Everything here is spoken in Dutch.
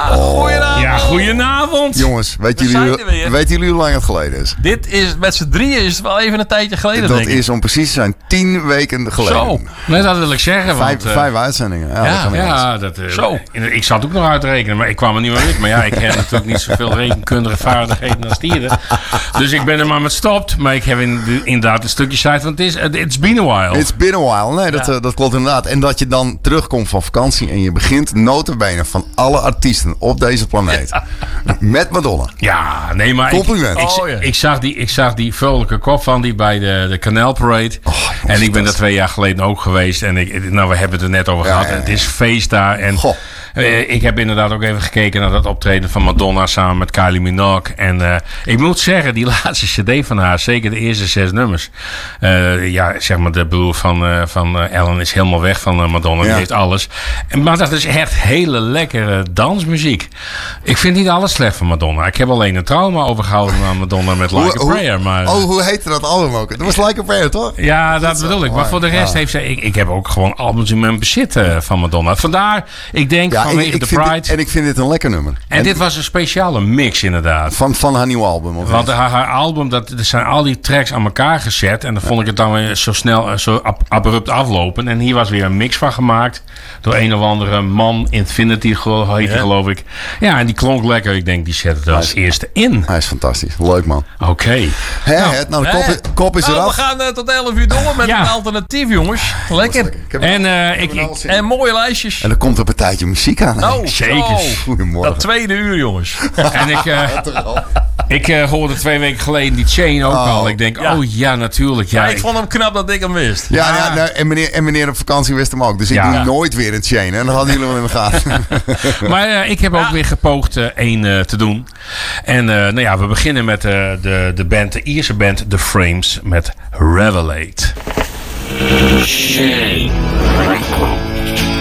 goedenavond. Ja, goedenavond. Jongens, weten jullie hoe lang het geleden is? Dit is met z'n drieën is het wel even een tijdje geleden, Dat denk ik. is om precies te zijn 10 weken geleden. Zo. Nee, dat wil ik zeggen. Want, Vijf uitzendingen. Zo. Ik zat ook nog uit te rekenen, maar ik kwam er niet meer uit. Maar ja, ik heb natuurlijk niet zoveel rekenkundige vaardigheden als dieren. Dus ik ben er maar met stopt. Maar ik heb inderdaad een stukje site, want it's been a while. It's been a while. Nee, dat klopt inderdaad. En dat je dan terugkomt van vakantie en je begint nota bene van alle artiesten op deze planeet. Met Madonna. Ja, nee, maar compliment. Ik zag die vrolijke kop van die bij de Canal Parade. En ik ben daar 2 jaar geleden ook geweest. En we hebben het er net over gehad. En het is feest daar. En ik heb inderdaad ook even gekeken naar dat optreden van Madonna samen met Kylie Minogue. En ik moet zeggen, die laatste cd van haar, zeker de eerste 6 nummers. Zeg maar de broer van Ellen is helemaal weg van Madonna. Die heeft alles. Maar dat is echt hele lekkere dansmuziek. Ik vind niet alles slecht van Madonna. Ik heb alleen een trauma overgehouden aan Madonna met Like a Prayer. Maar, hoe heette dat album ook? Dat was Like a Prayer, toch? Ja, dat bedoel ik. Maar voor de rest heeft ze... Ik heb ook gewoon albums in mijn bezit van Madonna. Vandaar, ik denk vanwege de Pride... En ik vind dit een lekker nummer. En dit was een speciale mix inderdaad. Van haar nieuwe album. Want haar album, er zijn al die tracks aan elkaar gezet. En dan vond ik het dan weer zo snel, zo abrupt aflopen. En hier was weer een mix van gemaakt. Door een of andere man, Infinity heet die, geloof ik. Ja, en die klonk lekker. Ik denk, die zet het als eerste in. Hij is fantastisch. Leuk, man. Oké. De kop is eraf. We gaan tot 11 uur door met een alternatief, jongens. Lekker. En mooie lijstjes. En er komt een partijtje muziek aan. Nou, zeker. Goedemorgen. Dat 2e uur, jongens. En ik hoorde 2 weken geleden die Chain ook al. Ik denk, natuurlijk. Ja, ik vond hem knap dat ik hem wist. Ja, en meneer op vakantie wist hem ook. Dus ik doe nooit weer een Chain. En dat hadden jullie wel in de gaten. Maar ik heb ook weer gepoogd één te doen. En we beginnen met de Ierse band The Frames met Revelate.